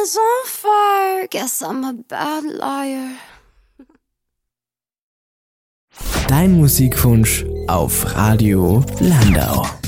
is on fire. Guess I'm a bad liar. Dein Musikwunsch auf Radio Landau.